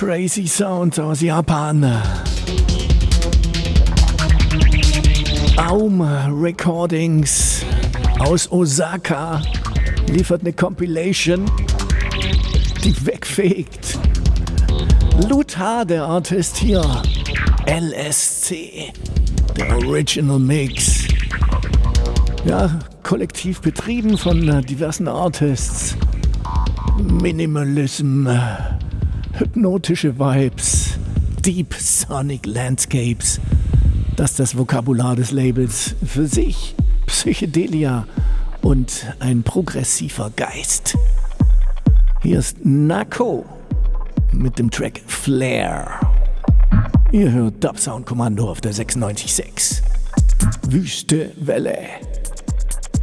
Crazy Sounds aus Japan. Aum Recordings aus Osaka liefert eine Compilation, die wegfegt. Luthar, der Artist hier. LSC, der Original Mix. Ja, kollektiv betrieben von diversen Artists. Minimalism, hypnotische Vibes, Deep Sonic Landscapes. Das ist das Vokabular des Labels für sich. Psychedelia und ein progressiver Geist. Hier ist Nako mit dem Track Flare. Ihr hört Dub Sound Kommando auf der 96.6. Wüste Welle.